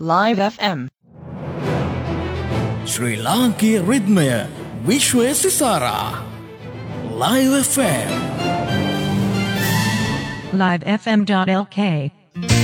Live FM. Sri Lanka රිද්මය විශ්වය සිසාරා Live FM livefm.lk